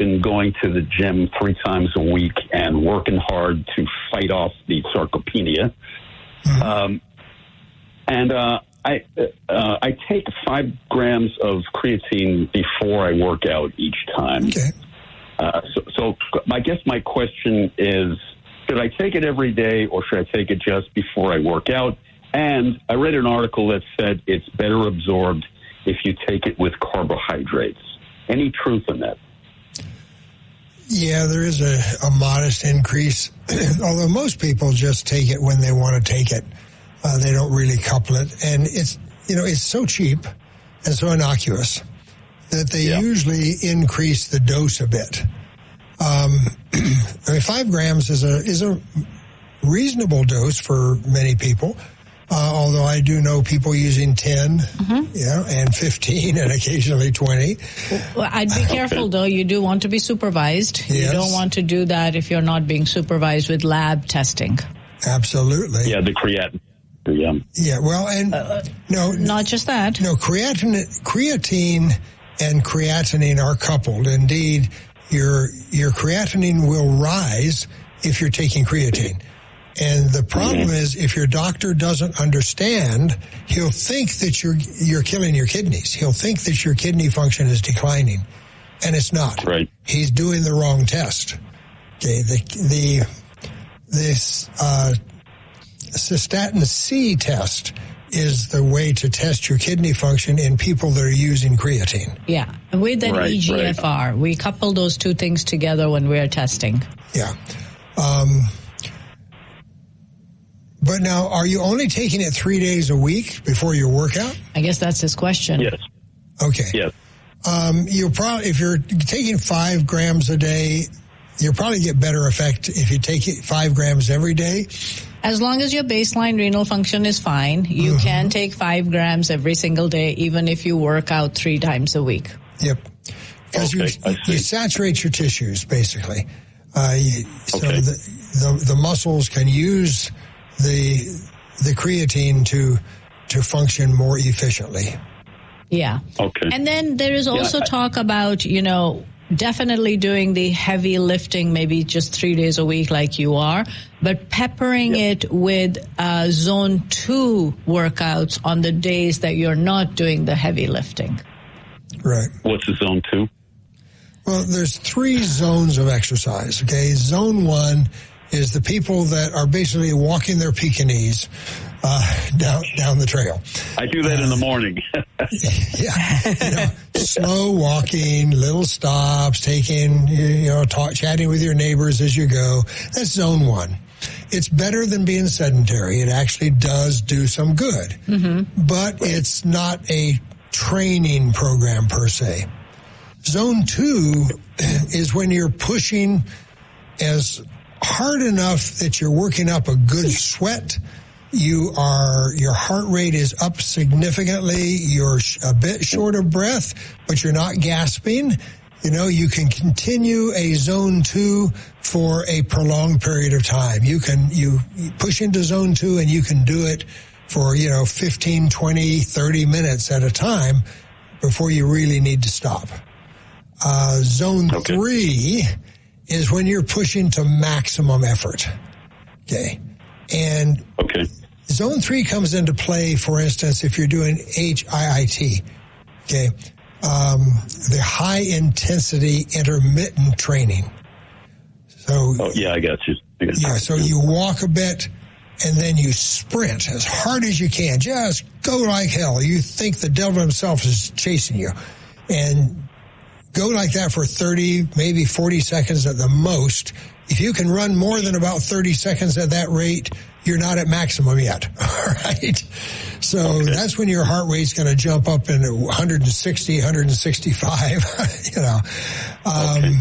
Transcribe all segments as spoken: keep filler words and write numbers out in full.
been going to the gym three times a week and working hard to fight off the sarcopenia. Mm-hmm. Um, and uh, I uh, I take five grams of creatine before I work out each time. Okay. Uh, so, so I guess my question is, should I take it every day or should I take it just before I work out? And I read an article that said it's better absorbed if you take it with carbohydrates. Any truth in that? Yeah, there is a, a modest increase, although most people just take it when they want to take it. Uh, they don't really couple it. And it's, you know, it's so cheap and so innocuous that they yeah. usually increase the dose a bit. Um, I mean, five grams is a is a reasonable dose for many people. Uh, although I do know people using ten, mm-hmm. yeah, and fifteen, and occasionally twenty. Well, I'd be careful, though. You do want to be supervised. Yes. You don't want to do that if you're not being supervised with lab testing. Absolutely. Yeah, the creatinine. Yeah. Yeah. Well, and uh, no, not just that. No, creatine, creatine, and creatinine are coupled. Indeed, your your creatinine will rise if you're taking creatine. And the problem mm-hmm. is, if your doctor doesn't understand, he'll think that you're you're killing your kidneys. He'll think that your kidney function is declining, and it's not. Right. He's doing the wrong test. Okay. The the this uh, cystatin C test is the way to test your kidney function in people that are using creatine. Yeah, with an right, E G F R, right. we couple those two things together when we are testing. Yeah. Um, But now, are you only taking it three days a week before your workout? I guess that's his question. Yes. Okay. Yes. Um, you'll probably, if you're taking five grams a day, you'll probably get better effect if you take it five grams every day. As long as your baseline renal function is fine, you mm-hmm. can take five grams every single day, even if you work out three times a week. Yep. Because okay, you, you saturate your tissues, basically. Uh, you, so okay. the, the, the muscles can use the the creatine to to function more efficiently. Yeah. Okay. And then there is also yeah, I, talk about, you know, definitely doing the heavy lifting, maybe just three days a week like you are, but peppering yeah. it with uh, zone two workouts on the days that you're not doing the heavy lifting. Right. What's the zone two? Well, there's three zones of exercise, okay? Zone one is the people that are basically walking their Pekingese uh, down down the trail. I do that uh, in the morning. yeah, you know, slow walking, little stops, taking, you know, talk, chatting with your neighbors as you go. That's zone one. It's better than being sedentary. It actually does do some good, mm-hmm. but it's not a training program per se. Zone two is when you're pushing as hard enough that you're working up a good sweat. You are, your heart rate is up significantly. You're a bit short of breath, but you're not gasping. You know, you can continue a zone two for a prolonged period of time. You can, you push into zone two and you can do it for, you know, fifteen, twenty, thirty minutes at a time before you really need to stop. Uh, zone okay. three is when you're pushing to maximum effort. Okay. And okay. zone three comes into play, for instance, if you're doing H I I T. Okay. Um, the high intensity intermittent training. So, oh, yeah, I got you. I got yeah. you. So you walk a bit and then you sprint as hard as you can. Just go like hell. You think the devil himself is chasing you, and go like that for thirty, maybe forty seconds at the most. If you can run more than about thirty seconds at that rate, you're not at maximum yet. All right. So okay. that's when your heart rate's going to jump up in one sixty, one sixty-five, you know. Um, okay.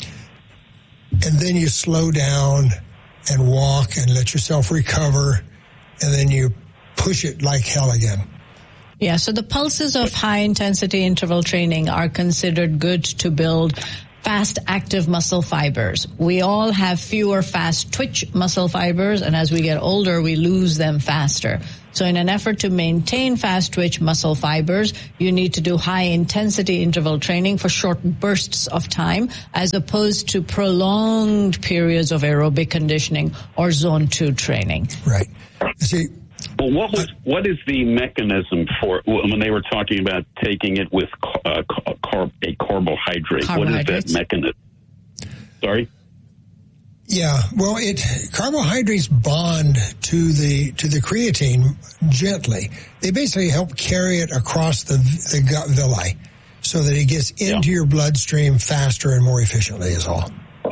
And then you slow down and walk and let yourself recover. And then you push it like hell again. Yeah, so the pulses of high-intensity interval training are considered good to build fast, active muscle fibers. We all have fewer fast twitch muscle fibers, and as we get older, we lose them faster. So in an effort to maintain fast twitch muscle fibers, you need to do high intensity interval training for short bursts of time as opposed to prolonged periods of aerobic conditioning or zone two training. Right. See, well, what was what is the mechanism for when they were talking about taking it with uh, carb, a carbohydrate? What is that mechanism? Sorry. Yeah, well, it carbohydrates bond to the to the creatine gently. They basically help carry it across the the gut villi, so that it gets into yeah. your bloodstream faster and more efficiently. Is all.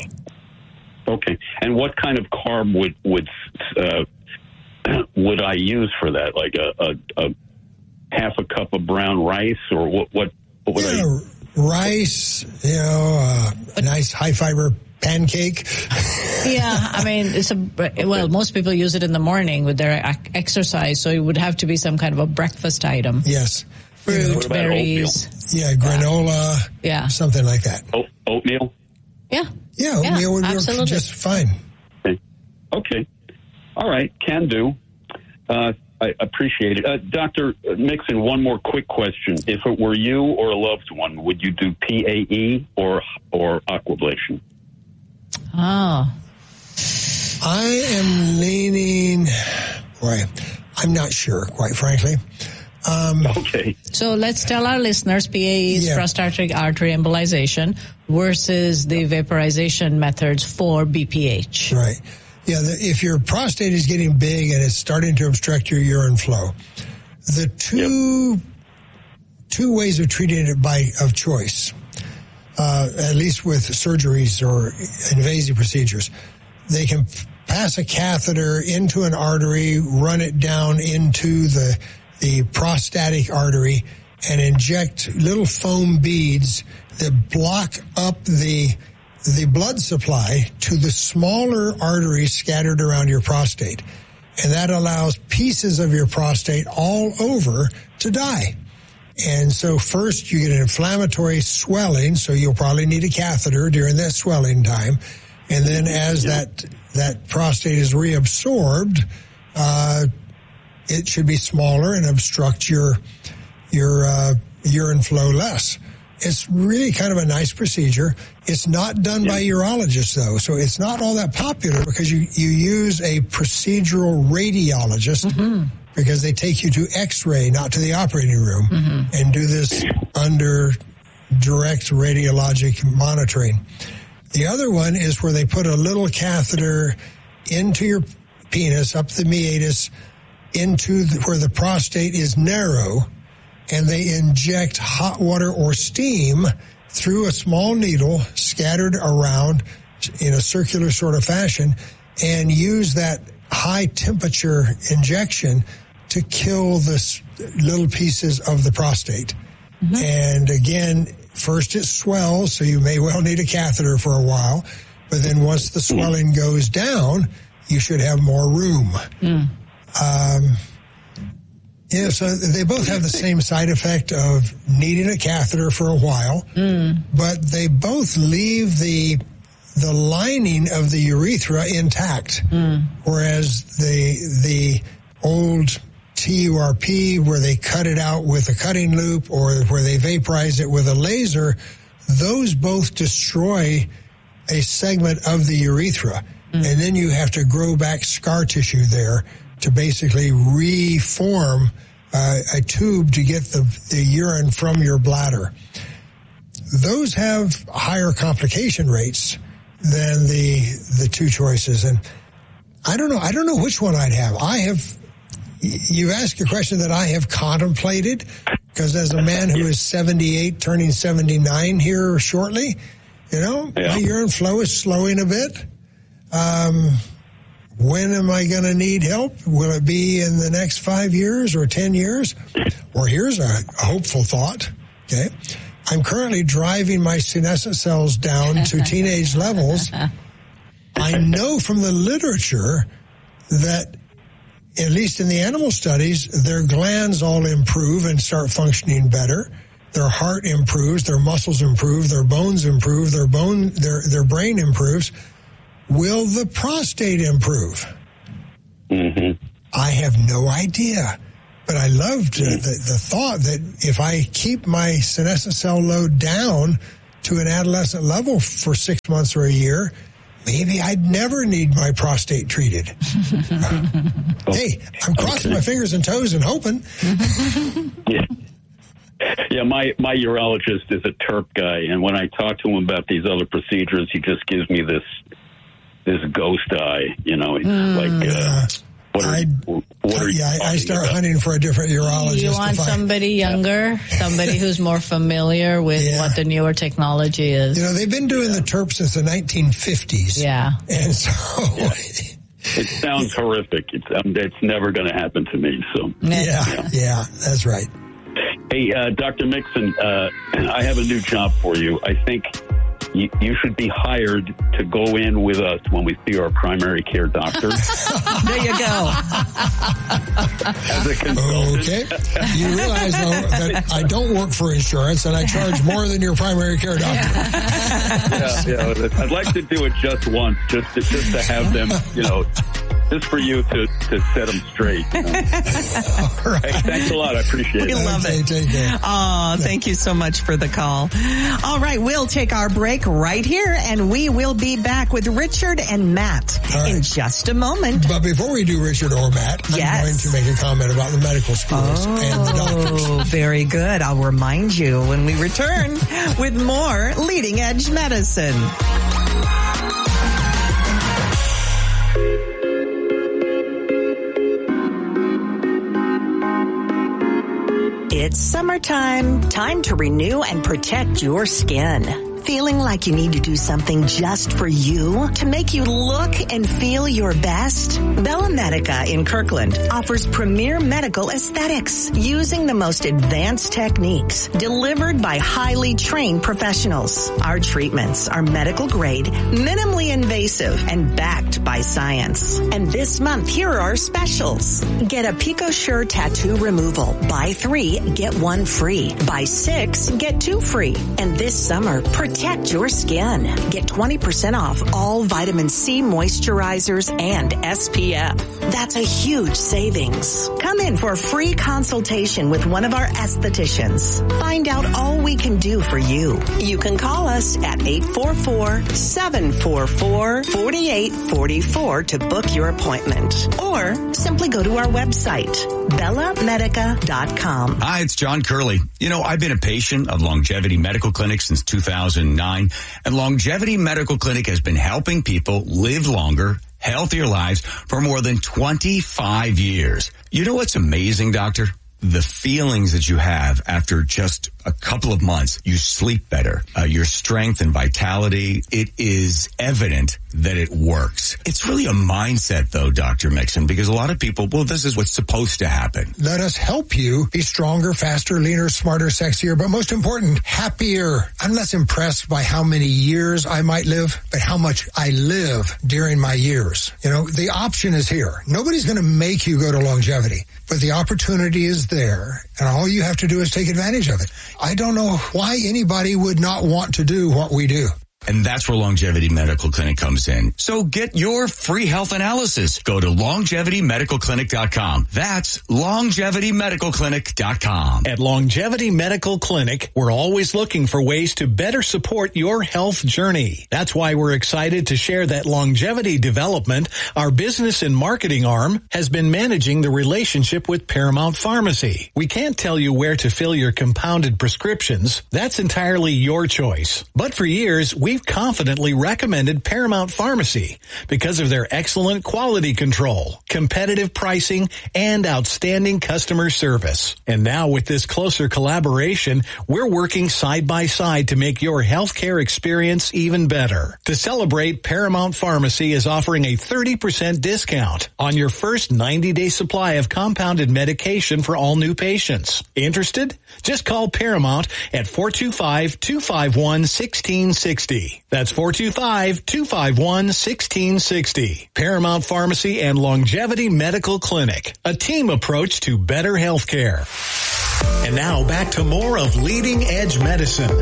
Okay, and what kind of carb would would uh, would I use for that? Like a, a, a half a cup of brown rice, or what? What, what would yeah, I? Rice, you know, uh, a nice high fiber pancake. Yeah, I mean, it's a well. Most people use it in the morning with their exercise, so it would have to be some kind of a breakfast item. Yes, fruit, you know, berries. Yeah, granola. Yeah, something like that. O- oatmeal. Yeah, yeah, oatmeal yeah, would absolutely. work just fine. Okay. okay, all right, can do. Uh, I appreciate it, uh, Doctor Mixon. One more quick question: if it were you or a loved one, would you do P A E or or aquablation? Oh. I am leaning, boy, I'm not sure, quite frankly. Um, okay. So let's tell our listeners P A E is yeah. prostatic artery embolization versus the vaporization methods for B P H. Right. Yeah, the, if your prostate is getting big and it's starting to obstruct your urine flow, the two yep. two ways of treating it by of choice, Uh, at least with surgeries or invasive procedures, they can pass a catheter into an artery, run it down into the the prostatic artery, and inject little foam beads that block up the the blood supply to the smaller arteries scattered around your prostate. And that allows pieces of your prostate all over to die. And so first you get an inflammatory swelling, so you'll probably need a catheter during that swelling time. And then as that that prostate is reabsorbed, uh, it should be smaller and obstruct your your uh, urine flow less. It's really kind of a nice procedure. It's not done by urologists, though, so it's not all that popular because you, you use a procedural radiologist. Mm-hmm. Because they take you to X-ray, not to the operating room, mm-hmm. and do this under direct radiologic monitoring. The other one is where they put a little catheter into your penis, up the meatus, into the, where the prostate is narrow, and they inject hot water or steam through a small needle scattered around in a circular sort of fashion, and use that high temperature injection to kill the little pieces of the prostate. Mm-hmm. And again, first it swells, so you may well need a catheter for a while. But then once the swelling goes down, you should have more room. Mm. Um, yeah, so they both have the same side effect of needing a catheter for a while, mm. but they both leave the the lining of the urethra intact, mm. whereas the the old T U R P, where they cut it out with a cutting loop or where they vaporize it with a laser, those both destroy a segment of the urethra. Mm. And then you have to grow back scar tissue there to basically reform uh, a tube to get the, the urine from your bladder. Those have higher complication rates than the the two choices. And I don't know, I don't know which one I'd have. I have, you asked a question that I have contemplated, because as a man who is seventy-eight, turning seventy-nine here shortly, you know, yeah. my urine flow is slowing a bit. Um, when am I going to need help? Will it be in the next five years or ten years? Or here's a, a hopeful thought, okay? I'm currently driving my senescent cells down to teenage levels. I know from the literature that, at least in the animal studies, their glands all improve and start functioning better. Their heart improves, their muscles improve, their bones improve, their bone, their their brain improves. Will the prostate improve? Mm-hmm. I have no idea. But I loved uh, the, the thought that if I keep my senescent cell load down to an adolescent level for six months or a year, maybe I'd never need my prostate treated. uh, hey, I'm crossing my fingers and toes and hoping. Yeah. Yeah, my, my urologist is a Terp guy, and when I talk to him about these other procedures, he just gives me this this ghost eye, you know, it's mm. like... Uh, What are, what are yeah, I start about? hunting for a different urologist. You want somebody younger, somebody who's more familiar with yeah. what the newer technology is. You know, they've been doing the Terp since the nineteen fifties. Yeah. And so... Yeah. It sounds horrific. It's, um, it's never going to happen to me. So Yeah, yeah, yeah that's right. Hey, uh, Doctor Mixon, uh, I have a new job for you. I think... You, you should be hired to go in with us when we see our primary care doctor. There you go. As a consultant. Okay. You realize, though, that I don't work for insurance and I charge more than your primary care doctor. Yeah, yeah. I'd like to do it just once, just to, just to have them, you know, just for you to, to set them straight. You know? All right. Hey, thanks a lot. I appreciate we it. We love okay, it. Take care. Oh, thank you so much for the call. All right, we'll take our break right here, and we will be back with Richard and Matt right. in just a moment. But before we do Richard or Matt, yes. I'm going to make a comment about the medical schools oh, and the doctors. Oh, very good. I'll remind you when we return with more Leading Edge Medicine. It's summertime. Time to renew and protect your skin. Feeling like you need to do something just for you to make you look and feel your best? Bella Medica in Kirkland offers premier medical aesthetics using the most advanced techniques delivered by highly trained professionals. Our treatments are medical grade, minimally invasive, and backed by science. And this month, here are our specials. Get a PicoSure tattoo removal. Buy three, get one free. Buy six, get two free. And this summer, protect your skin. Get twenty percent off all vitamin C moisturizers and S P F. That's a huge savings. Come in for a free consultation with one of our estheticians. Find out all we can do for you. You can call us at eight four four, seven four four, four eight four four to book your appointment. Or simply go to our website, bella medica dot com. Hi, it's John Curley. You know, I've been a patient of Longevity Medical Clinic since two thousand nine, and Longevity Medical Clinic has been helping people live longer, healthier lives for more than twenty-five years. You know what's amazing, doctor? The feelings that you have after just a couple of months. You sleep better. Uh, your strength and vitality, it is evident that it works. It's really a mindset, though, Doctor Mixon, because a lot of people, well, this is what's supposed to happen. Let us help you be stronger, faster, leaner, smarter, sexier, but most important, happier. I'm less impressed by how many years I might live, but how much I live during my years. You know, the option is here. Nobody's going to make you go to longevity, but the opportunity is there, and all you have to do is take advantage of it. I don't know why anybody would not want to do what we do. And that's where Longevity Medical Clinic comes in. So get your free health analysis. Go to longevity medical clinic dot com. That's longevity medical clinic dot com. At Longevity Medical Clinic, we're always looking for ways to better support your health journey. That's why we're excited to share that Longevity Development, our business and marketing arm, has been managing the relationship with Paramount Pharmacy. We can't tell you where to fill your compounded prescriptions. That's entirely your choice. But for years, we We've confidently recommended Paramount Pharmacy because of their excellent quality control, competitive pricing, and outstanding customer service. And now with this closer collaboration, we're working side by side to make your healthcare experience even better. To celebrate, Paramount Pharmacy is offering a thirty percent discount on your first ninety-day supply of compounded medication for all new patients. Interested? Just call Paramount at four two five, two five one, one six six zero. That's four two five, two five one, one six six zero. Paramount Pharmacy and Longevity Medical Clinic, a team approach to better health care. And now back to more of Leading Edge Medicine.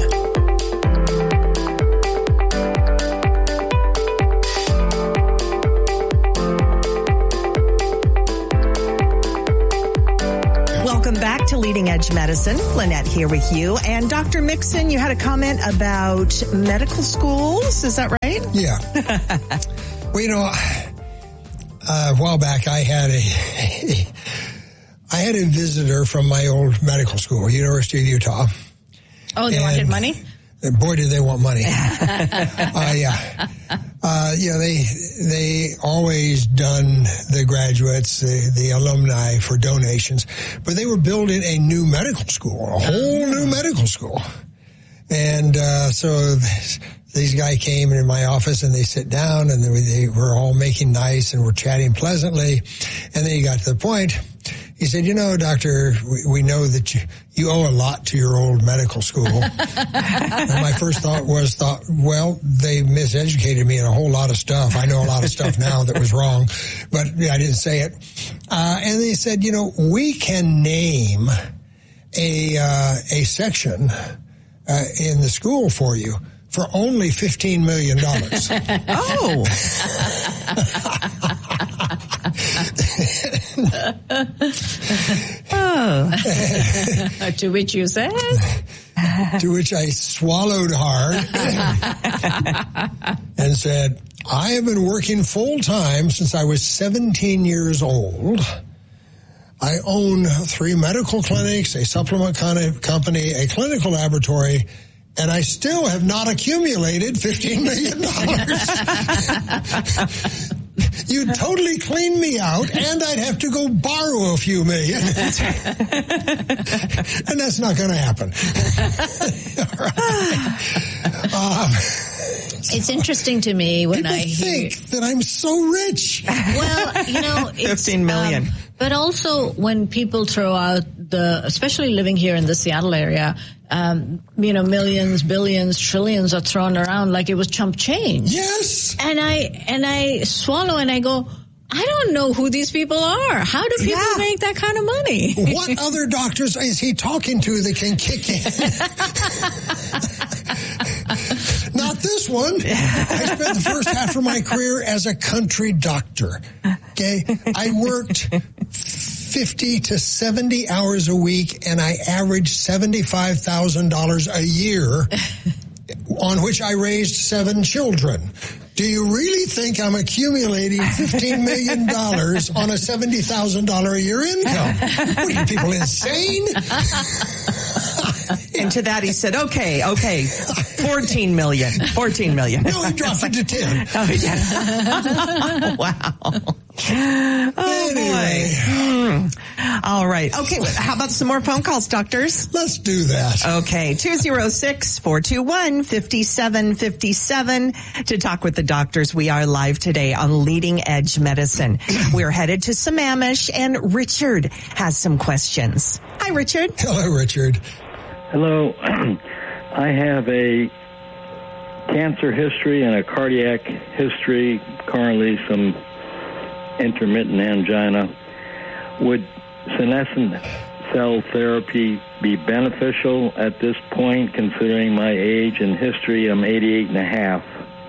Leading Edge Medicine. Lynette here with you. And Doctor Mixon, you had a comment about medical schools. Is that right? Yeah. Well, you know, uh, a while back I had a, I had a visitor from my old medical school, University of Utah. Oh, they and wanted money? Boy, did they want money. uh, yeah. Uh, you know, they, they always done the graduates, the, the alumni for donations, but they were building a new medical school, a whole new medical school. And, uh, so this, these guy came in my office and they sit down and they, they were all making nice and were chatting pleasantly. And then he got to the point. He said, you know, doctor, we, we know that you, you owe a lot to your old medical school. And my first thought was, thought, well, they miseducated me in a whole lot of stuff. I know a lot of stuff now that was wrong, but yeah, I didn't say it. Uh, and they said, you know, we can name a, uh, a section, uh, in the school for you for only fifteen million dollars. Oh. Oh. To which you said? To which I swallowed hard and said, I have been working full time since I was seventeen years old. I own three medical clinics, a supplement company, a clinical laboratory, and I still have not accumulated fifteen million dollars. You'd totally clean me out, and I'd have to go borrow a few million. And that's not going to happen. um, It's interesting to me when people I think hear... that I'm so rich. Well, you know, it's... fifteen million. Um, but also when people throw out the, especially living here in the Seattle area, um, you know, millions, billions, trillions are thrown around like it was chump change. Yes. And I, and I swallow and I go, I don't know who these people are. How do people Yeah. make that kind of money? What other doctors is he talking to that can kick in? Not this one. I spent the first half of my career as a country doctor. Okay. I worked fifty to seventy hours a week and I averaged seventy-five thousand dollars a year, on which I raised seven children. Do you really think I'm accumulating fifteen million dollars on a seventy thousand dollars a year income? What are you people insane? And to that he said, okay, okay, fourteen million, fourteen million. No, he dropped it to ten. Oh, yeah. Wow. Oh, Anyway. boy. Hmm. All right. Okay, how about some more phone calls, doctors? Let's do that. Okay, two oh six, four two one, five seven five seven to talk with the doctors. We are live today on Leading Edge Medicine. We're headed to Sammamish, and Richard has some questions. Hi, Richard. Hello, Richard. Hello. I have a cancer history and a cardiac history, currently some intermittent angina. Would senescent cell therapy be beneficial at this point, considering my age and history? I'm eighty-eight and a half.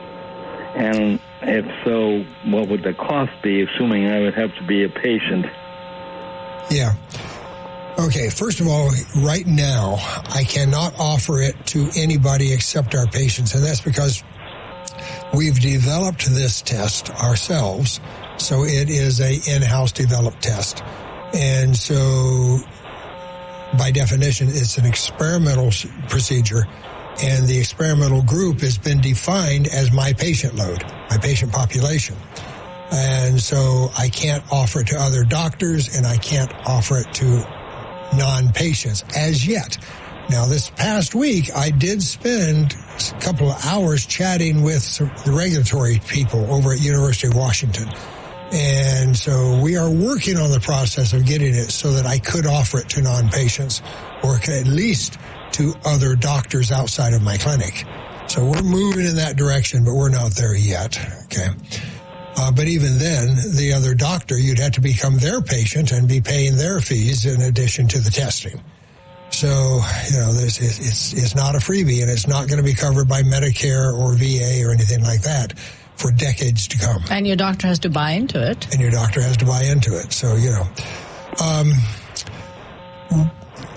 And if so, what would the cost be, assuming I would have to be a patient? Yeah. Okay, first of all, right now, I cannot offer it to anybody except our patients, and that's because we've developed this test ourselves, so it is a in-house developed test. And so, by definition, it's an experimental procedure, and the experimental group has been defined as my patient load, my patient population. And so I can't offer it to other doctors, and I can't offer it to non-patients as yet. Now, this past week, I did spend a couple of hours chatting with some, the regulatory people over at University of Washington. And so we are working on the process of getting it so that I could offer it to non-patients, or at least to other doctors outside of my clinic. So we're moving in that direction, but we're not there yet. Okay. Uh, but even then, the other doctor, you'd have to become their patient and be paying their fees in addition to the testing. So, you know, this is, it's, it's not a freebie, and it's not going to be covered by Medicare or V A or anything like that for decades to come. And your doctor has to buy into it. And your doctor has to buy into it. So, you know, um,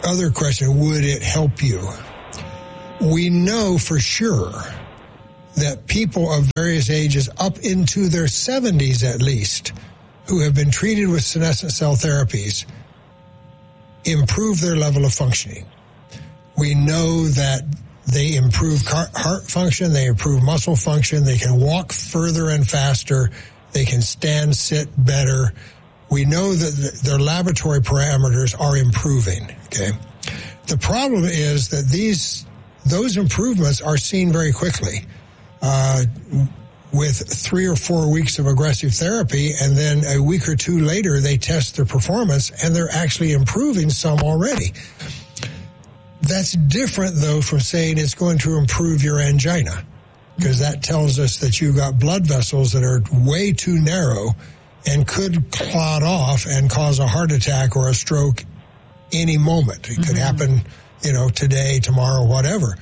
other question, would it help you? We know for sure that people of various ages, up into their seventies at least, who have been treated with senescent cell therapies, improve their level of functioning. We know that they improve heart function, they improve muscle function, they can walk further and faster, they can stand, sit better. We know that their laboratory parameters are improving, okay? The problem is that these those improvements are seen very quickly uh, with three or four weeks of aggressive therapy, and then a week or two later they test their performance and they're actually improving some already. That's different, though, from saying it's going to improve your angina, because that tells us that you've got blood vessels that are way too narrow and could clot off and cause a heart attack or a stroke any moment. It could mm-hmm. happen, you know, today, tomorrow, whatever.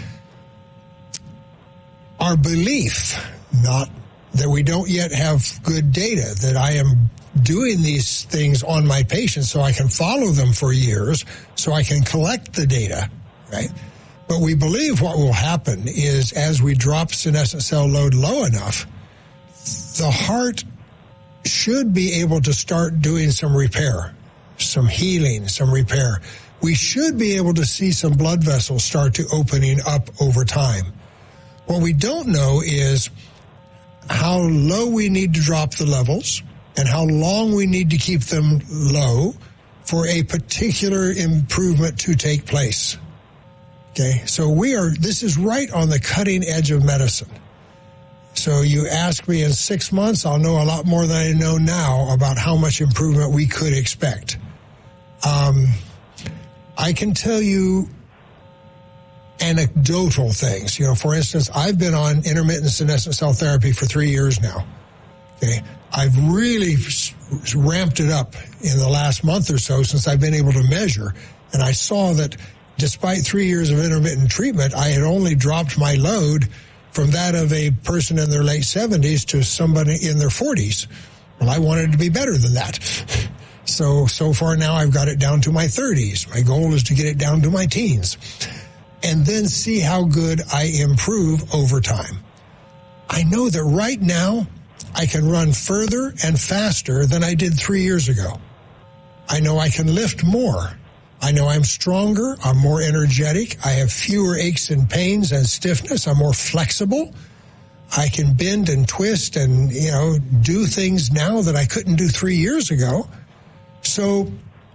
Our belief, not that we don't yet have good data, that I am doing these things on my patients so I can follow them for years, so I can collect the data, right? But we believe what will happen is as we drop senescent cell load low enough, the heart should be able to start doing some repair, some healing, some repair. We should be able to see some blood vessels start to opening up over time. What we don't know is how low we need to drop the levels and how long we need to keep them low for a particular improvement to take place. Okay, so we are, this is right on the cutting edge of medicine. So you ask me in six months, I'll know a lot more than I know now about how much improvement we could expect. Um, I can tell you anecdotal things. You know, for instance, I've been on intermittent senescent cell therapy for three years now. Okay, I've really ramped it up in the last month or so since I've been able to measure, and I saw that despite three years of intermittent treatment, I had only dropped my load from that of a person in their late seventies to somebody in their forties. Well, I wanted to be better than that. So, so far now I've got it down to my thirties. My goal is to get it down to my teens. And then see how good I improve over time. I know that right now I can run further and faster than I did three years ago. I know I can lift more. I know I'm stronger, I'm more energetic, I have fewer aches and pains and stiffness, I'm more flexible. I can bend and twist and, you know, do things now that I couldn't do three years ago. So,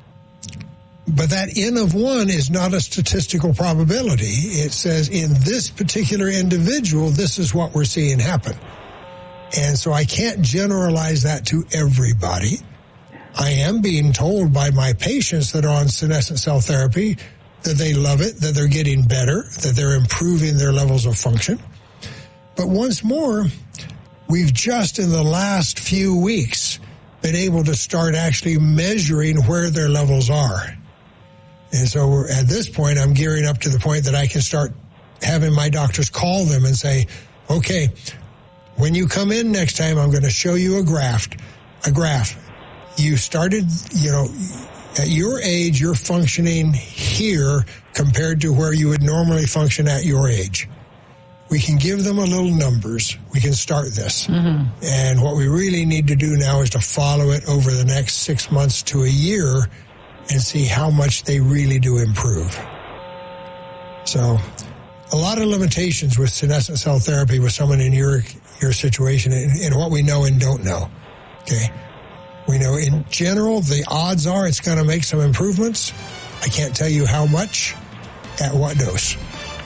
but that N of one is not a statistical probability. It says in this particular individual, this is what we're seeing happen. And so I can't generalize that to everybody. I am being told by my patients that are on senescent cell therapy that they love it, that they're getting better, that they're improving their levels of function. But once more, we've just in the last few weeks been able to start actually measuring where their levels are. And so we're, at this point, I'm gearing up to the point that I can start having my doctors call them and say, okay, when you come in next time, I'm going to show you a graph, a graph. You started, you know, at your age, you're functioning here compared to where you would normally function at your age. We can give them a little numbers. We can start this. Mm-hmm. And what we really need to do now is to follow it over the next six months to a year and see how much they really do improve. So a lot of limitations with senescent cell therapy with someone in your your situation and, and what we know and don't know. Okay. We know in general, the odds are it's going to make some improvements. I can't tell you how much, at what dose.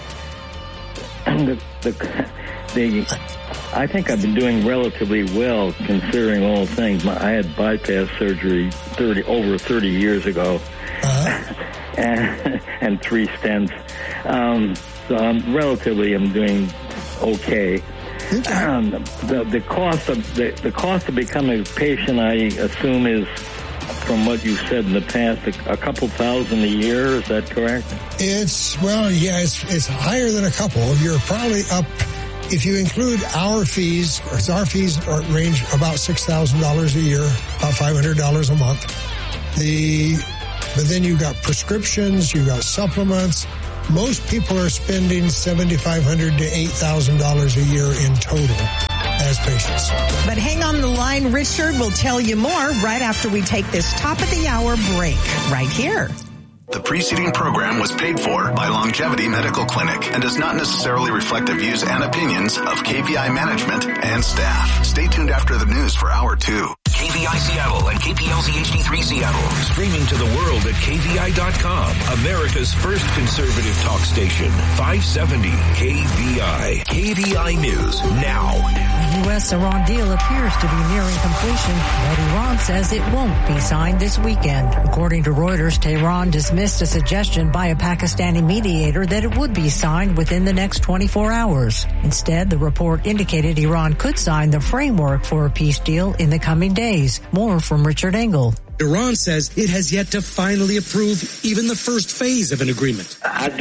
The, the, the, I think I've been doing relatively well considering all things. My, I had bypass surgery thirty over thirty years ago, uh-huh. and, and three stents. Um, so I'm relatively, I'm doing okay. Okay. Um, the, the cost of the, the cost of becoming a patient, I assume, is, from what you said in the past, a, a couple thousand a year. Is that correct? It's well, yeah, it's it's higher than a couple. You're probably up if you include our fees. Our fees are, range about six thousand dollars a year, about five hundred dollars a month. The But then you've got prescriptions, you've got supplements. Most people are spending seven thousand five hundred dollars to eight thousand dollars a year in total as patients. But hang on the line. Richard will tell you more right after we take this top of the hour break right here. The preceding program was paid for by Longevity Medical Clinic and does not necessarily reflect the views and opinions of K V I management and staff. Stay tuned after the news for hour two. K V I Seattle and K P L Z H D three Seattle. Streaming to the world at K V I dot com. America's first conservative talk station. five seventy K V I. K V I News now. The U S Iran deal appears to be nearing completion, but Iran says it won't be signed this weekend. According to Reuters, Tehran dismissed a suggestion by a Pakistani mediator that it would be signed within the next twenty-four hours. Instead, the report indicated Iran could sign the framework for a peace deal in the coming days. More from Richard Engel. Iran says it has yet to finally approve even the first phase of an agreement.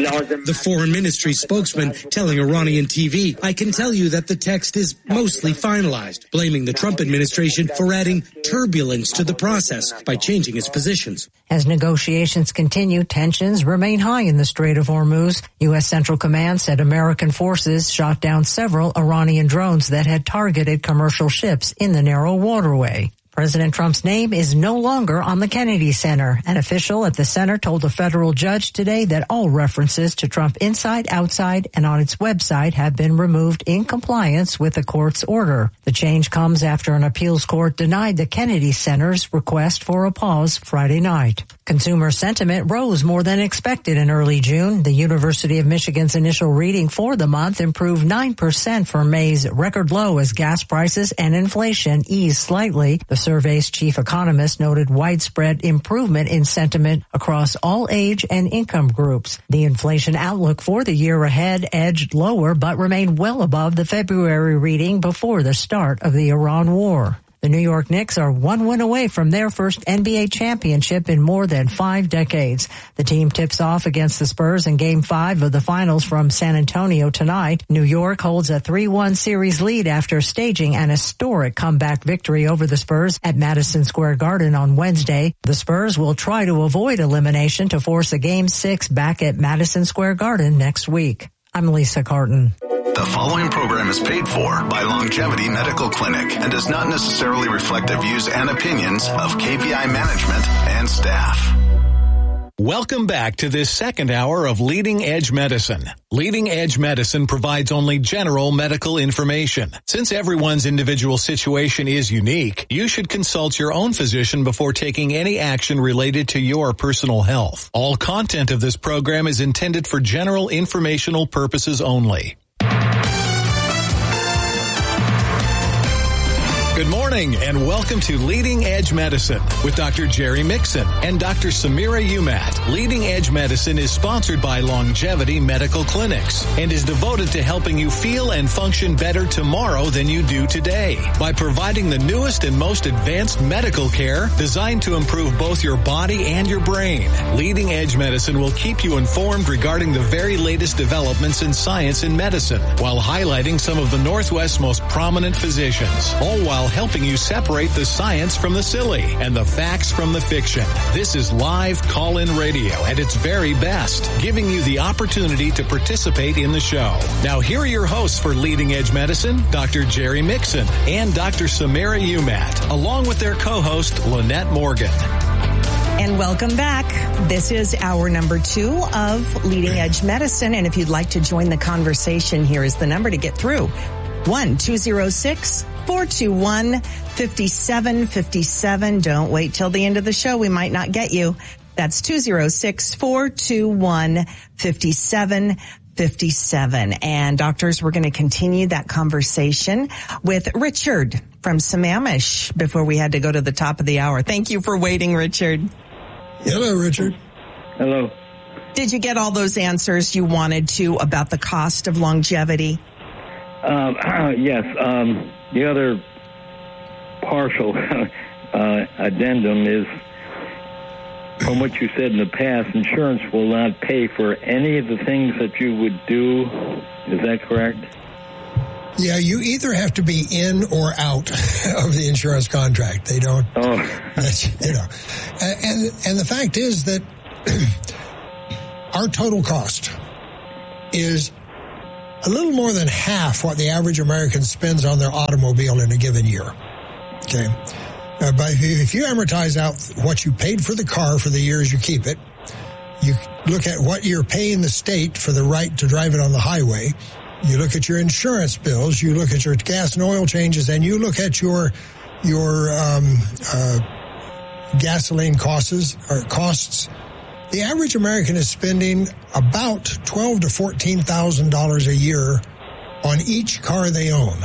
The foreign ministry spokesman telling Iranian T V, I can tell you that the text is mostly finalized, blaming the Trump administration for adding turbulence to the process by changing its positions. As negotiations continue, tensions remain high in the Strait of Hormuz. U S. Central Command said American forces shot down several Iranian drones that had targeted commercial ships in the narrow waterway. President Trump's name is no longer on the Kennedy Center. An official at the center told a federal judge today that all references to Trump inside, outside, and on its website have been removed in compliance with the court's order. The change comes after an appeals court denied the Kennedy Center's request for a pause Friday night. Consumer sentiment rose more than expected in early June. The University of Michigan's initial reading for the month improved nine percent from May's record low as gas prices and inflation eased slightly. The survey's chief economist noted widespread improvement in sentiment across all age and income groups. The inflation outlook for the year ahead edged lower but remained well above the February reading before the start of the Iran war. The New York Knicks are one win away from their first N B A championship in more than five decades. The team tips off against the Spurs in Game five of the Finals from San Antonio tonight. New York holds a three one series lead after staging an historic comeback victory over the Spurs at Madison Square Garden on Wednesday. The Spurs will try to avoid elimination to force a Game six back at Madison Square Garden next week. I'm Lisa Carton. The following program is paid for by Longevity Medical Clinic and does not necessarily reflect the views and opinions of K V I management and staff. Welcome back to this second hour of Leading Edge Medicine. Leading Edge Medicine provides only general medical information. Since everyone's individual situation is unique, you should consult your own physician before taking any action related to your personal health. All content of this program is intended for general informational purposes only. Good morning and welcome to Leading Edge Medicine with Doctor Jerry Mixon and Doctor Samira Umat. Leading Edge Medicine is sponsored by Longevity Medical Clinics and is devoted to helping you feel and function better tomorrow than you do today by providing the newest and most advanced medical care designed to improve both your body and your brain. Leading Edge Medicine will keep you informed regarding the very latest developments in science and medicine while highlighting some of the Northwest's most prominent physicians, all while helping you separate the science from the silly and the facts from the fiction. This is live call-in radio at its very best, giving you the opportunity to participate in the show. Now, here are your hosts for Leading Edge Medicine, Doctor Jerry Mixon and Doctor Samira Umat, along with their co-host, Lynette Morgan. And welcome back. This is hour number two of Leading Edge Medicine. And if you'd like to join the conversation, here is the number to get through. one two zero six, four two one, five seven five seven. Don't wait till the end of the show. We might not get you. That's two zero six, four two one, five seven five seven. And doctors, we're going to continue that conversation with Richard from Sammamish before we had to go to the top of the hour. Thank you for waiting, Richard. Hello, Richard. Hello. Did you get all those answers you wanted to about the cost of longevity? Um, yes. Um, the other partial uh, addendum is, from what you said in the past, insurance will not pay for any of the things that you would do. Is that correct? Yeah, you either have to be in or out of the insurance contract. They don't, oh. you know. And, and the fact is that our total cost is a little more than half what the average American spends on their automobile in a given year. Okay. Uh, but if you amortize out what you paid for the car for the years you keep it, you look at what you're paying the state for the right to drive it on the highway, you look at your insurance bills, you look at your gas and oil changes, and you look at your your um, uh, gasoline costs or costs. The average American is spending about twelve to fourteen thousand dollars a year on each car they own.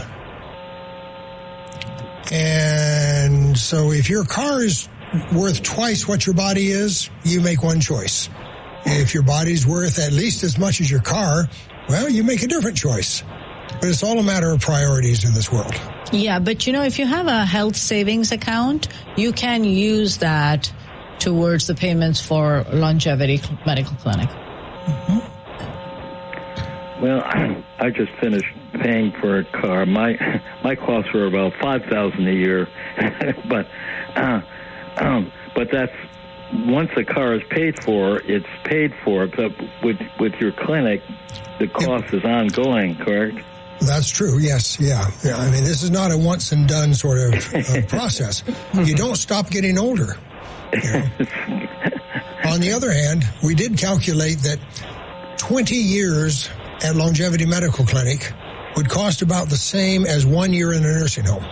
And so, if your car is worth twice what your body is, you make one choice. If your body's worth at least as much as your car, well, you make a different choice. But it's all a matter of priorities in this world. Yeah, but you know, if you have a health savings account, you can use that towards the payments for Longevity Medical Clinic. Mm-hmm. Well, I just finished paying for a car. My my costs were about five thousand a year, but uh, um, but that's once the car is paid for, it's paid for. But with with your clinic, the cost is ongoing, correct? That's true. Yes. Yeah. Yeah. I mean, this is not a once and done sort of uh, process. You don't stop getting older. You know? On the other hand, we did calculate that twenty years at Longevity Medical Clinic would cost about the same as one year in a nursing home.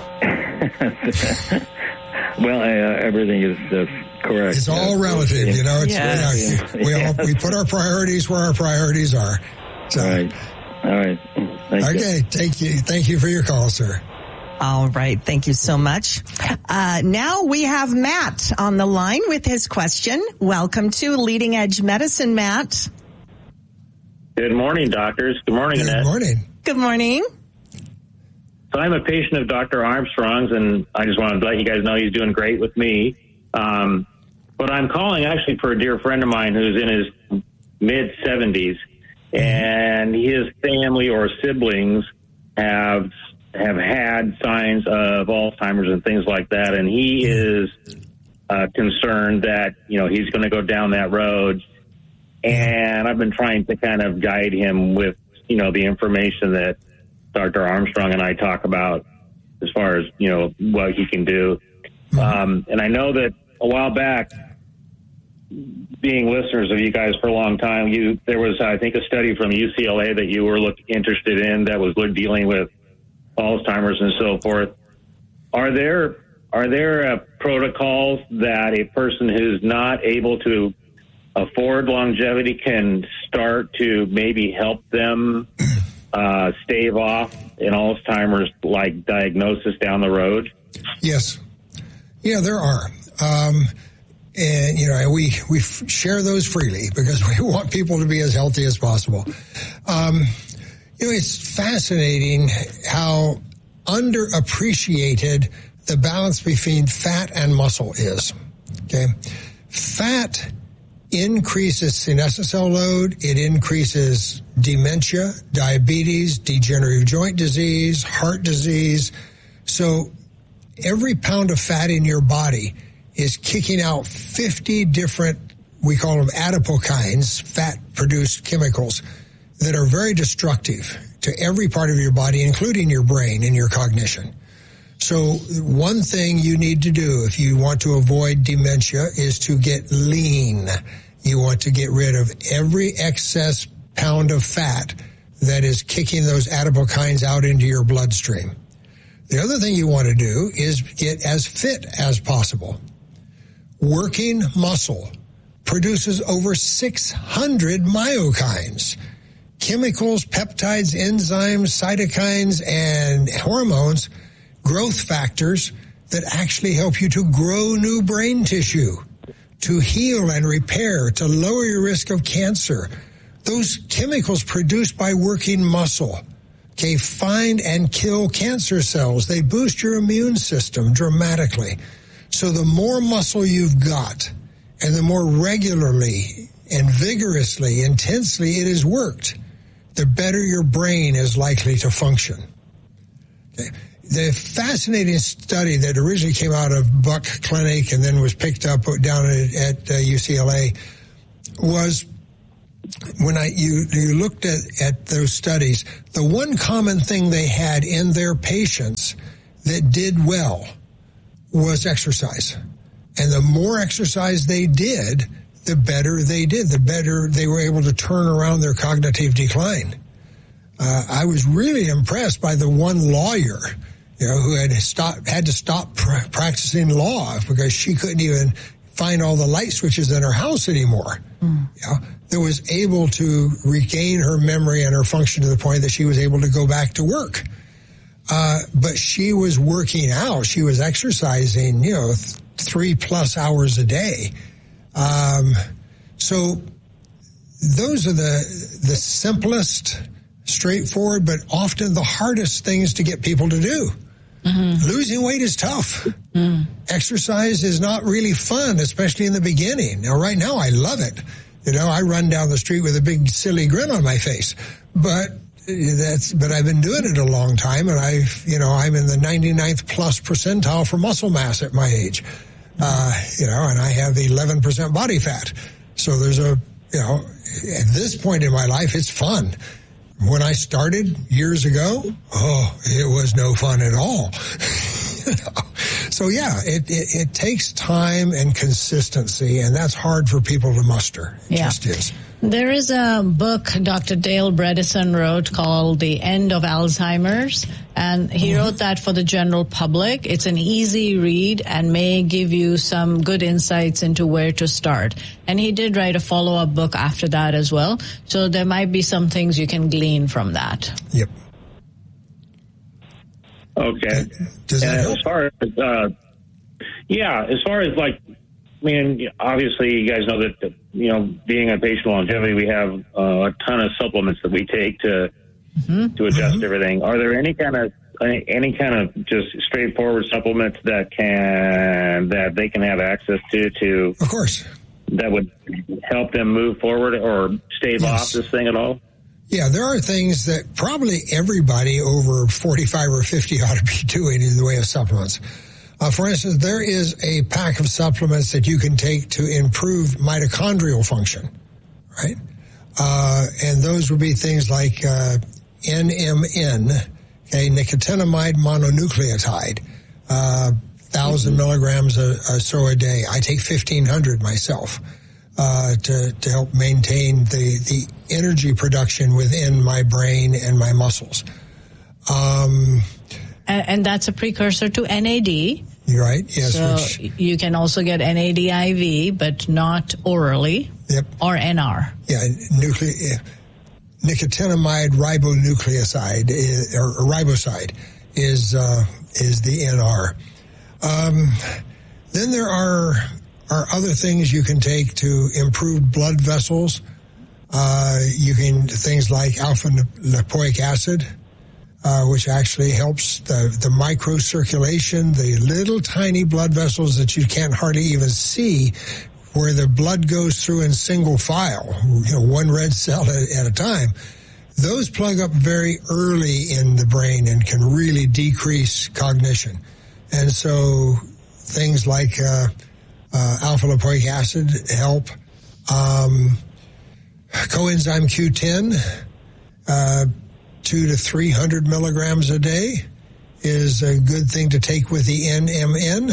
Well, uh, everything is uh, correct. It's all relative, you know. It's, yeah. you know, we all, we put our priorities where our priorities are. So, all right. All right. Thank okay. You. Thank you. Thank you for your call, sir. All right. Thank you so much. Uh, now we have Matt on the line with his question. Welcome to Leading Edge Medicine, Matt. Good morning, doctors. Good morning, Good Annette. morning. Good morning. So I'm a patient of Doctor Armstrong's, and I just wanted to let you guys know he's doing great with me. Um, but I'm calling actually for a dear friend of mine who's in his mid-seventies, and his family or siblings have have had signs of Alzheimer's and things like that, and he is uh, concerned that, you know, he's going to go down that road. And I've been trying to kind of guide him with, you know, the information that Doctor Armstrong and I talk about as far as, you know, what he can do. Um, and I know that a while back, being listeners of you guys for a long time, you there was, I think, a study from U C L A that you were look, interested in that was dealing with Alzheimer's and so forth. Are there are there uh, protocols that a person who's not able to afford longevity can start to maybe help them uh, stave off an Alzheimer's like diagnosis down the road? Yes. Yeah, there are. Um, and, you know, we, we share those freely because we want people to be as healthy as possible. Um, you know, it's fascinating how underappreciated the balance between fat and muscle is. Okay. Fat increases senescent cell load. It increases dementia, diabetes, degenerative joint disease, heart disease. So every pound of fat in your body is kicking out fifty different, we call them adipokines, fat-produced chemicals that are very destructive to every part of your body, including your brain and your cognition. So one thing you need to do if you want to avoid dementia is to get lean. You want to get rid of every excess pound of fat that is kicking those adipokines out into your bloodstream. The other thing you want to do is get as fit as possible. Working muscle produces over six hundred myokines, chemicals, peptides, enzymes, cytokines, and hormones, growth factors that actually help you to grow new brain tissue, to heal and repair, to lower your risk of cancer. Those chemicals produced by working muscle, okay, find and kill cancer cells. They boost your immune system dramatically. So the more muscle you've got and the more regularly and vigorously, intensely it is worked, the better your brain is likely to function. Okay. The fascinating study that originally came out of Buck Clinic and then was picked up down at, at uh, U C L A was when I you you looked at, at those studies, the one common thing they had in their patients that did well was exercise. And the more exercise they did, the better they did, the better they were able to turn around their cognitive decline. Uh, I was really impressed by the one lawyer, you know, who had stopped, had to stop pr- practicing law because she couldn't even find all the light switches in her house anymore. Mm. You know, that was able to regain her memory and her function to the point that she was able to go back to work. Uh, but she was working out. She was exercising, you know, th- three plus hours a day. Um, so those are the, the simplest, straightforward, but often the hardest things to get people to do. Mm-hmm. Losing weight is tough. Mm. Exercise is not really fun, especially in the beginning. Now, right now, I love it. You know, I run down the street with a big silly grin on my face, but that's, but I've been doing it a long time, and I've, you know, I'm in the ninety-ninth plus percentile for muscle mass at my age. Uh, you know, and I have eleven percent body fat. So there's a, you know, at this point in my life, it's fun. When I started years ago, oh, it was no fun at all. So yeah, it, it, it takes time and consistency, and that's hard for people to muster. It yeah. just is. There is a book Doctor Dale Bredesen wrote called The End of Alzheimer's, and he mm-hmm. wrote that for the general public. It's an easy read and may give you some good insights into where to start. And he did write a follow-up book after that as well, so there might be some things you can glean from that. Yep. Okay. Does that and help? As far as, uh, yeah, as far as like, I mean, obviously you guys know that, you know, being a patient longevity, we have uh, a ton of supplements that we take to mm-hmm. to adjust mm-hmm. everything. Are there any kind of any, any kind of just straightforward supplements that can that they can have access to to of course that would help them move forward or stave yes. off this thing at all? Yeah, there are things that probably everybody over forty-five or fifty ought to be doing in the way of supplements. Uh, for instance, there is a pack of supplements that you can take to improve mitochondrial function, right? Uh, and those would be things like uh, N M N, okay, nicotinamide mononucleotide, uh, one thousand mm-hmm. milligrams or so a day. I take fifteen hundred myself uh, to, to help maintain the, the energy production within my brain and my muscles. Um And, and that's a precursor to N A D. You're right, yes. So which, you can also get N A D I V, but not orally. Yep. Or N R. Yeah, nucle- nicotinamide ribonucleoside, is, or, or riboside, is uh, is the N R. Um, then there are are other things you can take to improve blood vessels. Uh, you can things like alpha lipoic acid. Uh, which actually helps the, the microcirculation, the little tiny blood vessels that you can't hardly even see, where the blood goes through in single file, you know, one red cell at, at a time. Those plug up very early in the brain and can really decrease cognition. And so things like uh, uh, alpha lipoic acid help. Um, coenzyme Q ten, uh, two to three hundred milligrams a day is a good thing to take with the N M N.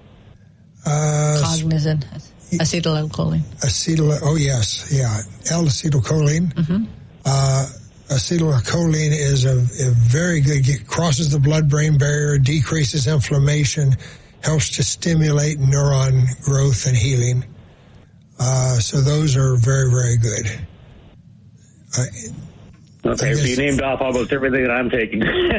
Uh, Cognizant acetylcholine. Acetyl, oh yes, yeah, L-acetylcholine. Mm-hmm. Uh, acetylcholine is a, a very good, it crosses the blood-brain barrier, decreases inflammation, helps to stimulate neuron growth and healing. Uh, so those are very, very good. Uh, Okay, so you named off almost everything that I'm taking.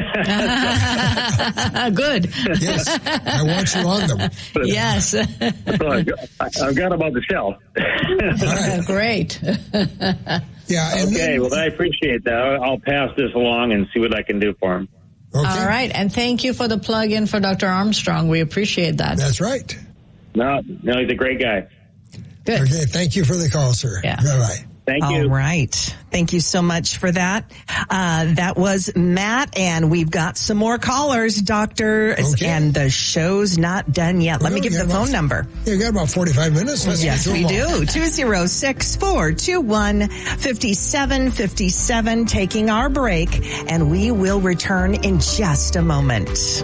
Good. Yes, I want you on them. Yes. So I've, got, I've got them on the shelf. Right. Great. Yeah. Okay, then, well, I appreciate that. I'll pass this along and see what I can do for him. Okay. All right, and thank you for the plug-in for Doctor Armstrong. We appreciate that. That's right. No, no, he's a great guy. Good. Okay, thank you for the call, sir. Yeah. Bye-bye. Thank you. All right. Thank you so much for that. Uh, that was Matt, and we've got some more callers, Doctor, Okay. and the show's not done yet. Let Well, me give we the got phone about- number. Yeah, we got about forty-five minutes. Let's Yes, get to we them all. do. two oh six, four two one, five seven five seven, taking our break, and we will return in just a moment.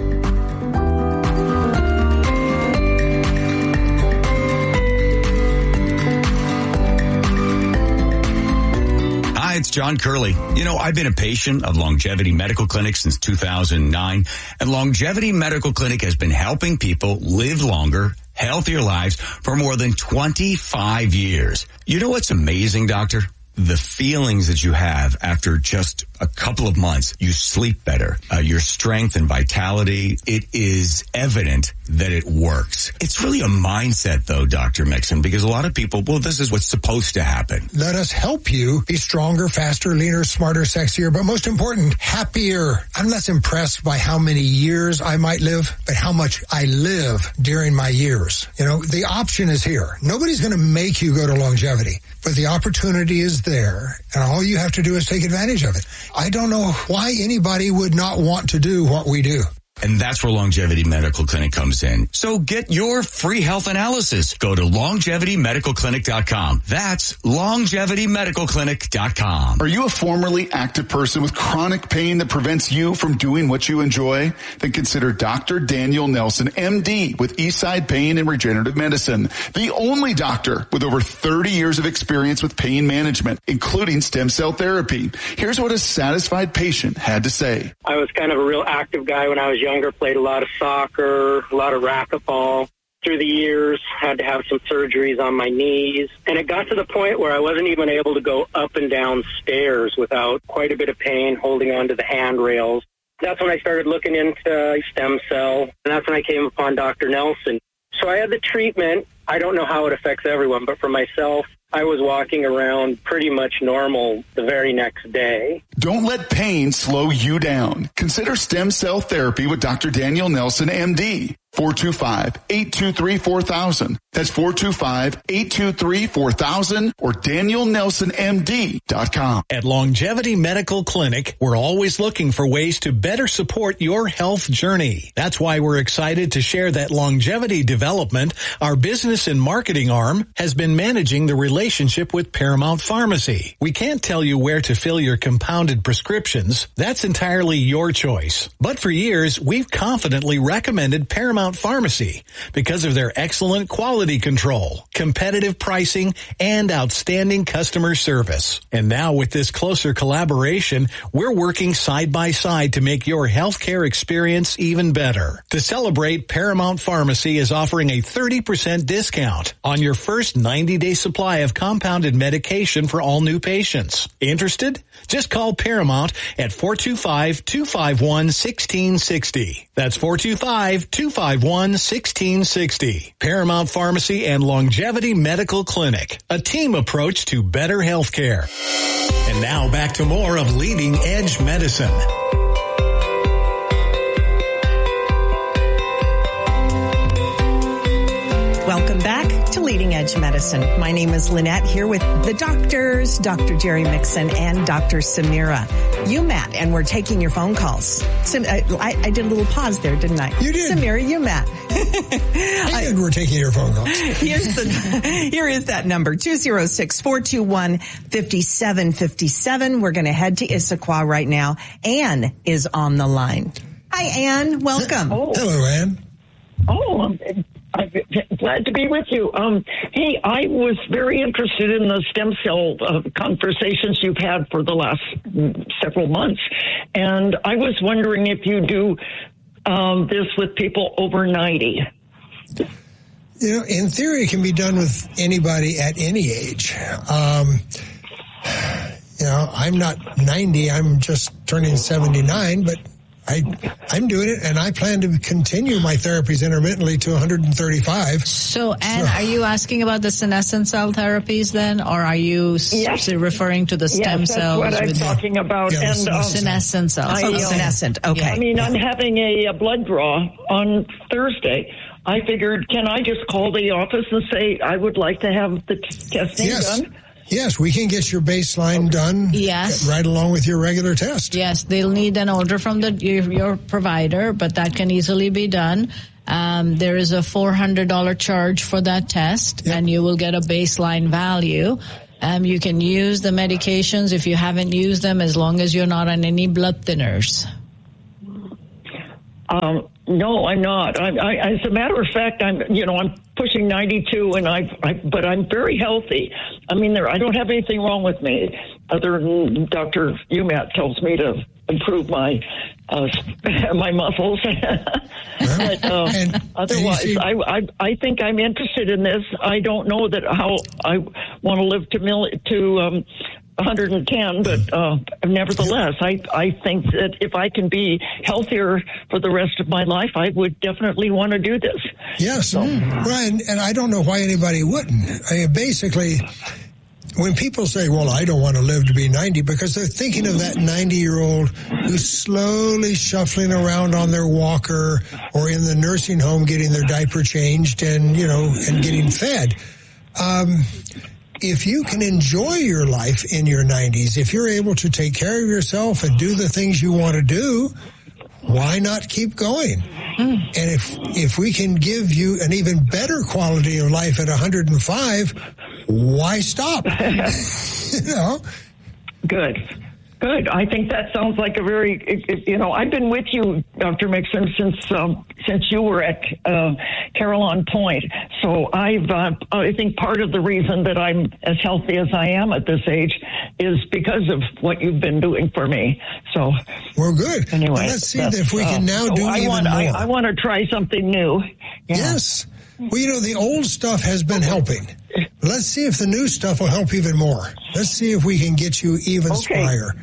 Hi, it's John Curley. You know, I've been a patient of Longevity Medical Clinic since two thousand nine, and Longevity Medical Clinic has been helping people live longer, healthier lives for more than twenty-five years. You know what's amazing, doctor? The feelings that you have after just a couple of months. You sleep better. Uh, your strength and vitality, it is evident that it works. It's really a mindset, though, Doctor Mixon, because a lot of people, well, this is what's supposed to happen. Let us help you be stronger, faster, leaner, smarter, sexier, but most important, happier. I'm less impressed by how many years I might live, but how much I live during my years. You know, the option is here. Nobody's going to make you go to longevity, but the opportunity is there, and all you have to do is take advantage of it. I don't know why anybody would not want to do what we do. And that's where Longevity Medical Clinic comes in. So get your free health analysis. Go to longevity medical clinic dot com. That's longevity medical clinic dot com. Are you a formerly active person with chronic pain that prevents you from doing what you enjoy? Then consider Doctor Daniel Nelson, M D, with Eastside Pain and Regenerative Medicine. The only doctor with over thirty years of experience with pain management, including stem cell therapy. Here's what a satisfied patient had to say. I was kind of a real active guy when I was young. Younger, played a lot of soccer, a lot of racquetball. Through the years, had to have some surgeries on my knees. And it got to the point where I wasn't even able to go up and down stairs without quite a bit of pain holding onto the handrails. That's when I started looking into stem cell, and that's when I came upon Doctor Nelson. So I had the treatment. I don't know how it affects everyone, but for myself, I was walking around pretty much normal the very next day. Don't let pain slow you down. Consider stem cell therapy with Doctor Daniel Nelson, M D. four two five, eight two three, four thousand. That's four two five, eight two three, four thousand or daniel nelson m d dot com. At Longevity Medical Clinic, we're always looking for ways to better support your health journey. That's why we're excited to share that Longevity Development, our business and marketing arm, has been managing the relationship with Paramount Pharmacy. We can't tell you where to fill your compounded prescriptions. That's entirely your choice. But for years, we've confidently recommended Paramount Pharmacy because of their excellent quality control, competitive pricing, and outstanding customer service. And now with this closer collaboration, we're working side by side to make your healthcare experience even better. To celebrate, Paramount Pharmacy is offering a thirty percent discount on your first ninety-day supply of compounded medication for all new patients. Interested? Just call Paramount at four two five, two five one, one six six zero. That's four two five, two five one, one six six zero. Paramount Pharmacy and Longevity Medical Clinic, a team approach to better health care. And now back to more of Leading Edge Medicine. Welcome back to Leading Edge Medicine. My name is Lynette, here with the doctors, Doctor Jerry Mixon and Doctor Samira Umat, and we're taking your phone calls. Sim, I, I did a little pause there, didn't I? You did. Samira Umat. And we're taking your phone calls. Here's the, here is that number, two oh six, four two one, five seven five seven. We're going to head to Issaquah right now. Anne is on the line. Hi, Anne. Welcome. Oh. Hello, Anne. Oh, I'm, I'm glad to be with you. Um, hey, I was very interested in the stem cell uh, conversations you've had for the last several months. And I was wondering if you do um, this with people over ninety. You know, in theory, it can be done with anybody at any age. Um, you know, I'm not ninety. I'm just turning seventy-nine, but I, I'm doing it, and I plan to continue my therapies intermittently to one hundred thirty-five. So, Anne, so. Are you asking about the senescent cell therapies then, or are you yes. s- referring to the stem yes, cells? That's what I'm talking about. Yeah, and um, senescent cells. I, oh, senescent, okay. I mean, I'm having a, a blood draw on Thursday. I figured, can I just call the office and say I would like to have the t- testing yes. done? Yes, we can get your baseline okay. done. Yes. Right along with your regular test. Yes, they'll need an order from the your, your provider, but that can easily be done. Um, there is a four hundred dollars charge for that test, yep. and you will get a baseline value. Um, you can use the medications if you haven't used them, as long as you're not on any blood thinners. Um, no, I'm not. I, I, as a matter of fact, I'm, you know, I'm pushing ninety-two, and I, I, but I'm very healthy. I mean, there, I don't have anything wrong with me, other than Doctor Umat tells me to improve my uh, my muscles. But uh, and, otherwise, and see, I, I I think I'm interested in this. I don't know that how I want to live to mil, to. Um, one hundred ten, but uh, nevertheless, I, I think that if I can be healthier for the rest of my life, I would definitely want to do this. Yes, so. Right, and, and I don't know why anybody wouldn't. I mean, basically, when people say, well, I don't want to live to be ninety, because they're thinking of that ninety-year-old who's slowly shuffling around on their walker or in the nursing home getting their diaper changed and, you know, and getting fed. Um If you can enjoy your life in your nineties, if you're able to take care of yourself and do the things you want to do, why not keep going? Mm. And if if we can give you an even better quality of life at one hundred five, why stop? You know? Good. Good. I think that sounds like a very, you know, I've been with you, Doctor Mixon, since um, since you were at uh, Carillon Point. So I've, uh, I think part of the reason that I'm as healthy as I am at this age is because of what you've been doing for me. So we're good. Anyway, well, let's see if we can now uh, so do I even want, more. I, I want to try something new. Yeah. Yes. Well, you know, the old stuff has been helping. Let's see if the new stuff will help even more. Let's see if we can get you even okay. stronger.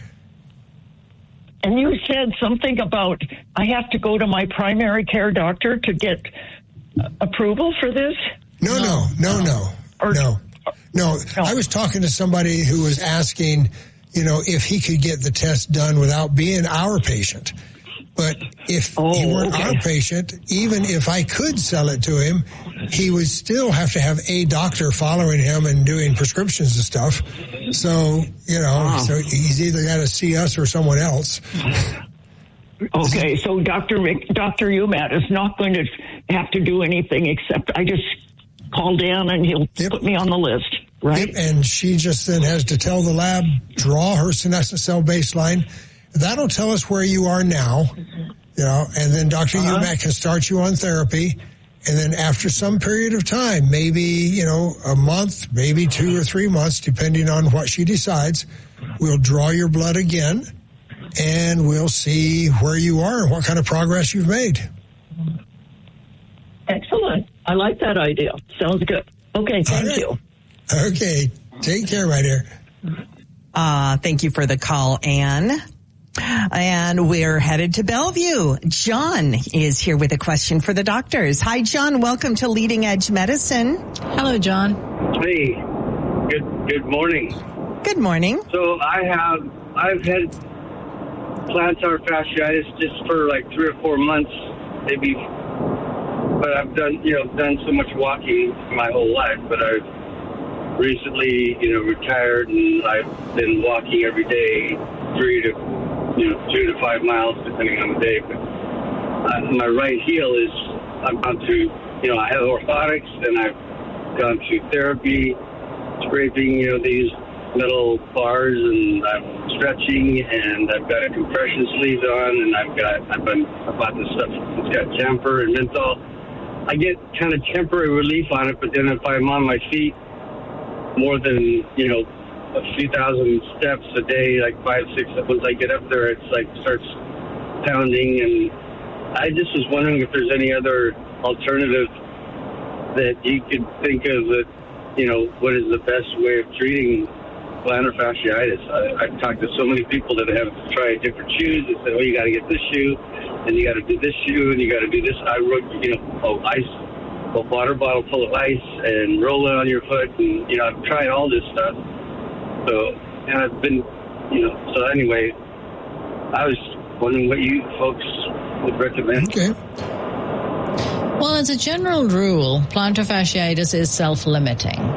And you said something about I have to go to my primary care doctor to get uh, approval for this? No, no, no, no, or, no, no. No. I was talking to somebody who was asking, you know, if he could get the test done without being our patient. But if oh, he weren't okay. our patient, even if I could sell it to him, he would still have to have a doctor following him and doing prescriptions and stuff. So, you know, wow. so he's either got to see us or someone else. Okay, so Doctor Mc, Doctor Umat is not going to have to do anything except I just call Dan and he'll yep. put me on the list, right? Yep. And she just then has to tell the lab, draw her senescent cell baseline. That'll tell us where you are now, you know, and then Doctor Uh-huh. Umat can start you on therapy. And then after some period of time, maybe, you know, a month, maybe two or three months, depending on what she decides, we'll draw your blood again and we'll see where you are and what kind of progress you've made. Excellent. I like that idea. Sounds good. Okay, thank right. you. Okay. Take care, my dear. Uh, thank you for the call, Anne. And we're headed to Bellevue. John is here with a question for the doctors. Hi, John. Welcome to Leading Edge Medicine. Hello, John. Hey. Good good morning. Good morning. So I have I've had plantar fasciitis just for like three or four months, maybe. But I've done you know done so much walking my whole life. But I've recently you know retired and I've been walking every day, three to you know, two to five miles, depending on the day. But uh, my right heel is, I've gone to, you know, I have orthotics, and I've gone to therapy, scraping, you know, these metal bars, and I'm stretching, and I've got a compression sleeve on, and I've got, I've been, I bought this stuff, it's got camphor and menthol. I get kind of temporary relief on it, but then if I'm on my feet more than, you know, a few thousand steps a day, like five, six, once I get up there, it's like starts pounding. And I just was wondering if there's any other alternative that you could think of that, you know, what is the best way of treating plantar fasciitis. I, I've talked to so many people that have tried different shoes and said, oh, you got to get this shoe, and you got to do this shoe, and you got to do this. I wrote, you know, oh, ice, a water bottle full of ice, and roll it on your foot. And, you know, I've tried all this stuff. So, and I've been, you know, so anyway, I was wondering what you folks would recommend. Okay. Well, as a general rule, plantar fasciitis is self-limiting.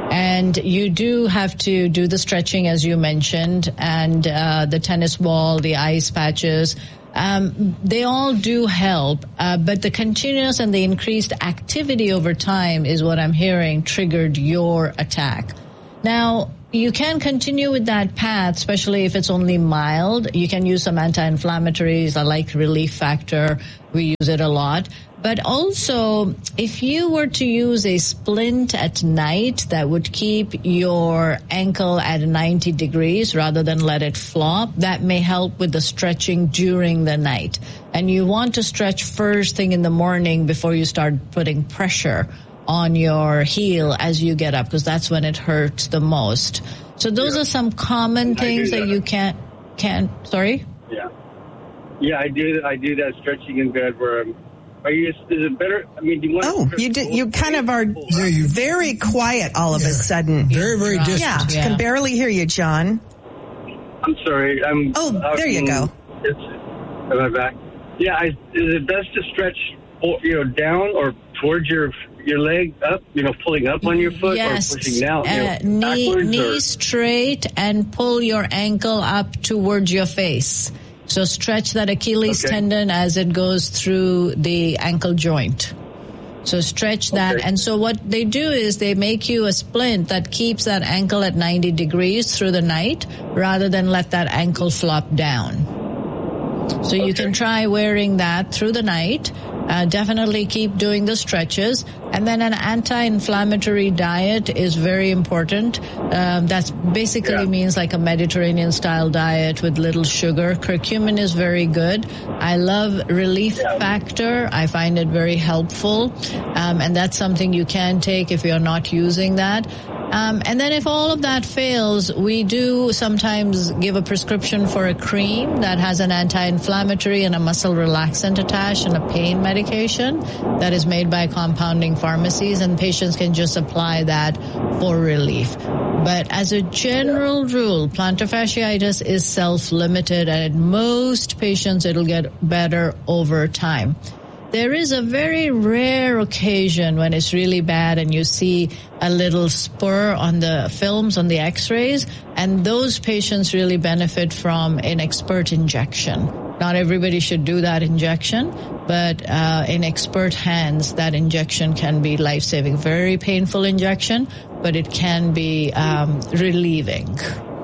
And you do have to do the stretching, as you mentioned, and uh, the tennis ball, the ice patches. Um, they all do help, uh, but the continuous and the increased activity over time is what I'm hearing triggered your attack. Now, you can continue with that path, especially if it's only mild. You can use some anti-inflammatories. I like Relief Factor. We use it a lot. But also, if you were to use a splint at night that would keep your ankle at ninety degrees rather than let it flop, that may help with the stretching during the night. And you want to stretch first thing in the morning before you start putting pressure on your heel as you get up, because that's when it hurts the most. So those yeah. are some common And things that. that you can't, can't, sorry? Yeah. Yeah, I do I do that stretching in bed where I'm, are you, is it better? I mean, do you want Oh, to you did, you kind of are very quiet all of Yeah. a sudden. Very, very distant. Yeah, Yeah. can barely hear you, John. I'm sorry. I'm. Oh, out there you in- go. It's, am I back? Yeah. I, is it best to stretch, you know, down or towards your your leg up? You know, pulling up on your foot Yes. or pushing down? You Uh, know, knee, backwards knee or- straight and pull your ankle up towards your face. So stretch that Achilles Okay. tendon as it goes through the ankle joint. So stretch that. Okay. And so what they do is they make you a splint that keeps that ankle at ninety degrees through the night rather than let that ankle flop down. So you can try wearing that through the night. Uh, definitely keep doing the stretches. And then an anti-inflammatory diet is very important. Um, that basically Yeah. means like a Mediterranean-style diet with little sugar. Curcumin is very good. I love Relief Factor. I find it very helpful. Um, and that's something you can take if you're not using that. Um, and then if all of that fails, we do sometimes give a prescription for a cream that has an anti-inflammatory and a muscle relaxant attached and a pain medication that is made by compounding pharmacies, and patients can just apply that for relief. But as a general rule, plantar fasciitis is self-limited, and in most patients it'll get better over time. There is a very rare occasion when it's really bad and you see a little spur on the films, on the x-rays, and those patients really benefit from an expert injection. Not everybody should do that injection, but uh, in expert hands, that injection can be life-saving. Very painful injection, but it can be um, relieving.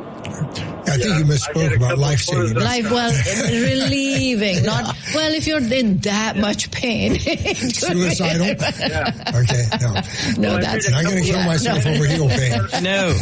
I think you misspoke about life-saving. Life, well, relieving, not, well, if you're in that much pain. Suicidal? Yeah. Okay, no. No, that's I'm going to kill myself over heel pain. No.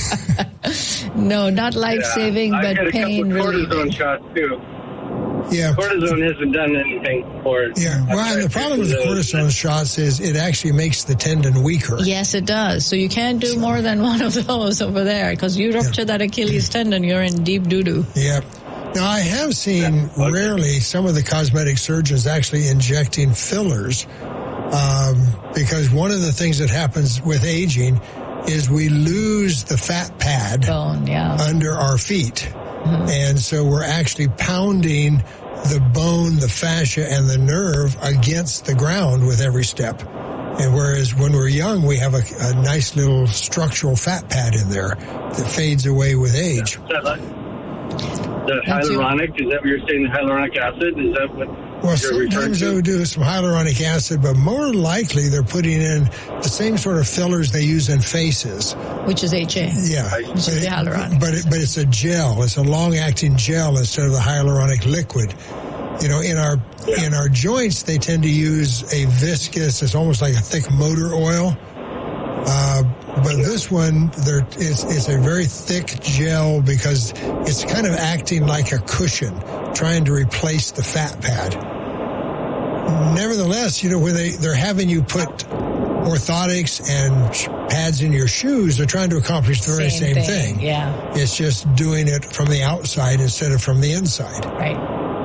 No, not life-saving, Yeah. I but got a pain couple relieving. cortisone shots too. Yeah. Cortisone hasn't done anything for it. Yeah. Well, and the problem with the cortisone shots is it actually makes the tendon weaker. Yes, it does. So you can't do more than one of those over there, because you rupture that Achilles tendon, you're in deep doo-doo. Yep. Now, I have seen rarely some of the cosmetic surgeons actually injecting fillers, um, because one of the things that happens with aging is we lose the fat pad Bone, yeah. under our feet. Mm-hmm. And so we're actually pounding the bone, the fascia, and the nerve against the ground with every step. And whereas when we're young, we have a, a nice little structural fat pad in there that fades away with age. Is that like, the hyaluronic, is that what you're saying, the hyaluronic acid? Is that what Well, you're referring sometimes to? they would do some hyaluronic acid, but more likely they're putting in the same sort of fillers they use in faces. Which is H A. Yeah. Which is the hyaluronic. But, it, but it's a gel. It's a long-acting gel instead of the hyaluronic liquid. You know, in our in our joints, they tend to use a viscous, it's almost like a thick motor oil. Uh, but this one, there, it's, it's a very thick gel because it's kind of acting like a cushion, trying to replace the fat pad. Nevertheless, you know, when they, they're having you put orthotics and sh- pads in your shoes, they're trying to accomplish the very same, Same thing. thing, yeah. It's just doing it from the outside instead of from the inside. Right.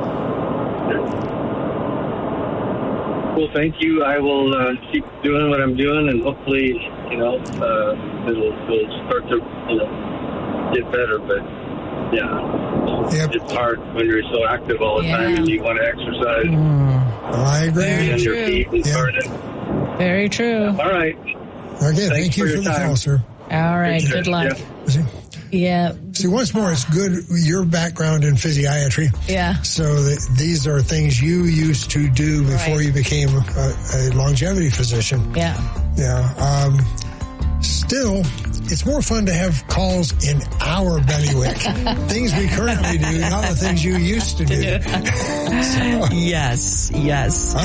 Well, thank you. I will uh, keep doing what I'm doing, and hopefully, you know, uh, it'll, it'll start to, you know, get better. But yeah, Yep. it's hard when you're so active all the Yeah. time and you want to exercise. Well, I agree. Very And your true. feet and Yeah. turn it. Very true. All right. Okay, thank you for for your the time. call, sir. All right. Good luck. Yeah. Yeah. See, once more, it's good, your background in physiatry. Yeah. So that these are things you used to do before right. you became a, a longevity physician. Yeah. Yeah. Um, still, it's more fun to have calls in our bailiwick. Things we currently do, not the things you used to do. So. Yes, yes. All